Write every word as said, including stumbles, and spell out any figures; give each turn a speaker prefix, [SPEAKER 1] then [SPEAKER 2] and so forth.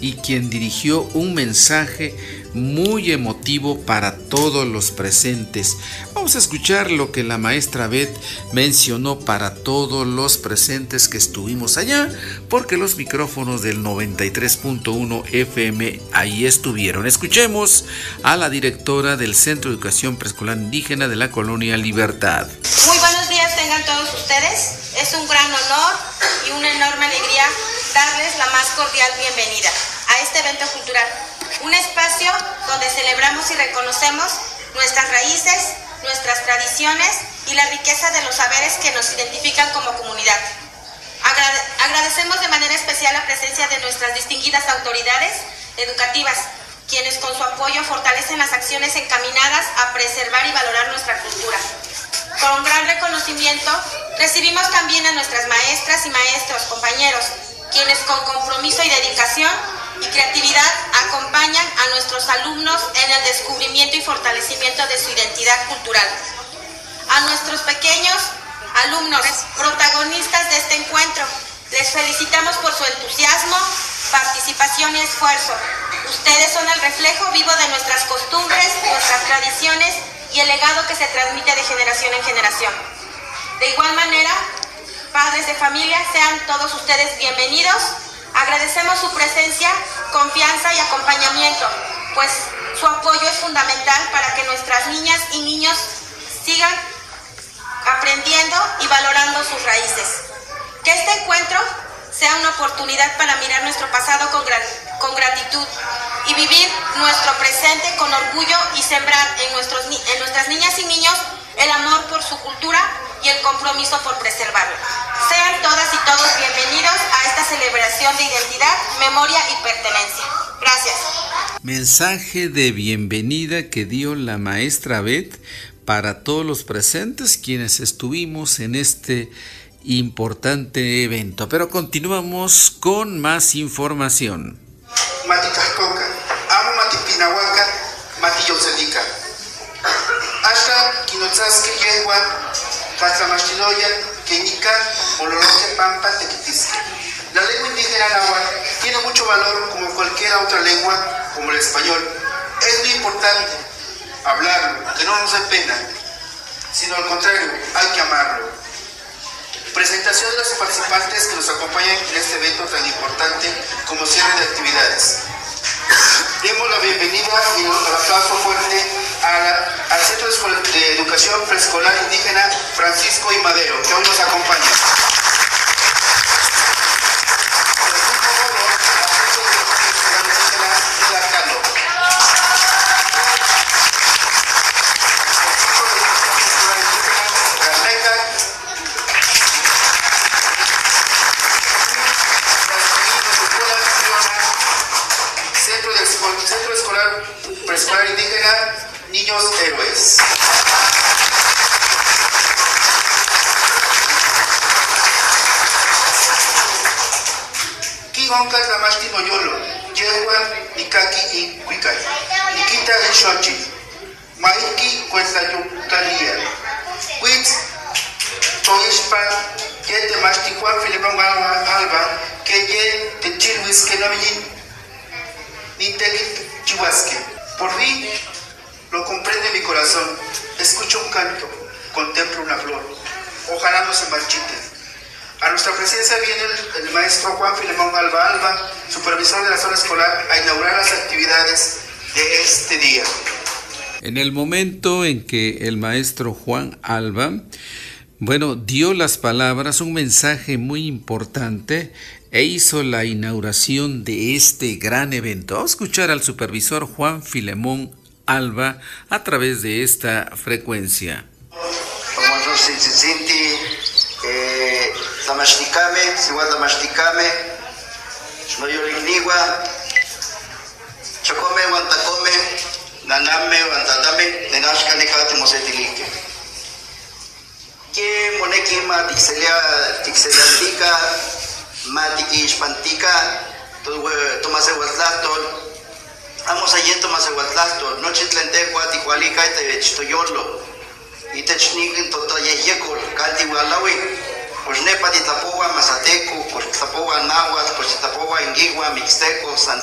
[SPEAKER 1] y quien dirigió un mensaje muy emotivo para todos los presentes. Vamos a escuchar lo que la maestra Beth mencionó para todos los presentes que estuvimos allá, porque los micrófonos del noventa y tres punto uno F M ahí estuvieron. Escuchemos a la directora del Centro de Educación Preescolar Indígena de la Colonia Libertad.
[SPEAKER 2] Muy buenos días tengan todos ustedes. Es un gran honor y una enorme alegría darles la más cordial bienvenida a este evento cultural. Un espacio donde celebramos y reconocemos nuestras raíces, nuestras tradiciones y la riqueza de los saberes que nos identifican como comunidad. Agrade- agradecemos de manera especial la presencia de nuestras distinguidas autoridades educativas, quienes con su apoyo fortalecen las acciones encaminadas a preservar y valorar nuestra cultura. Con gran reconocimiento, recibimos también a nuestras maestras y maestros, compañeros, quienes con compromiso y dedicación y creatividad acompañan a nuestros alumnos en el descubrimiento y fortalecimiento de su identidad cultural. A nuestros pequeños alumnos, protagonistas de este encuentro, les felicitamos por su entusiasmo, participación y esfuerzo. Ustedes son el reflejo vivo de nuestras costumbres, nuestras tradiciones y el legado que se transmite de generación en generación. De igual manera, padres de familia, sean todos ustedes bienvenidos. Agradecemos su presencia, confianza y acompañamiento, pues su apoyo es fundamental para que nuestras niñas y niños sigan aprendiendo y valorando sus raíces. Que este encuentro sea una oportunidad para mirar nuestro pasado con, gran, con gratitud y vivir nuestro presente con orgullo y sembrar en, nuestros, en nuestras niñas y niños el amor por su cultura y el compromiso por preservarlo. Sean todas y todos bienvenidos a esta celebración de identidad, memoria y pertenencia. Gracias.
[SPEAKER 1] Mensaje de bienvenida que dio la maestra Beth para todos los presentes quienes estuvimos en este importante evento. Pero continuamos con más información.
[SPEAKER 3] Matitahcoca, amo matipinahuaca, matilloselica. Hasta quinotzaske yehua, Tlaxamachtiloya, Quenica, Oloroque, Pampa, Tequitisque. La lengua indígena náhuatl tiene mucho valor como cualquier otra lengua, como el español. Es muy importante hablarlo, que no nos dé pena, sino al contrario, hay que amarlo. Presentación de los participantes que nos acompañan en este evento tan importante como cierre de actividades. Demos la bienvenida y un aplauso fuerte a la, al Centro de Educación Preescolar Indígena Francisco I. Madero, que hoy nos acompaña. Centro Escolar Preescolar Indígena Niños Héroes. Kigonka Tlamashti Noyolo, Yehua Nikaki y Huicay, Nikita y Xochi, Maiki Cuetzayucalia, Huitz, Toishpan, Yete Mashti Juan Filipón Alba, que ye de Chilwis que no por fin lo comprende mi corazón. Escucho un canto, contemplo una flor. Ojalá no se marchite. A nuestra presencia viene el, el maestro Juan Filemón Alba Alba, supervisor de la zona escolar, a inaugurar las actividades de este día.
[SPEAKER 1] En el momento en que el maestro Juan Alba, bueno, dio las palabras, un mensaje muy importante, e hizo la inauguración de este gran evento. Vamos a escuchar al supervisor Juan Filemón Alba a través de esta frecuencia.
[SPEAKER 4] Matiki Ispantica, Tomás Eguatlastol, Amos allí Tomás Eguatlastol, Noche Tlentegua, Ticualica, y Testoyolo, y Technikin Totayekol, Calti Gualawi, pues Nepa de Tapoa, Mazateco, pues Tapoa Nahuatl, pues Tapoa Inguigua, Mixteco, San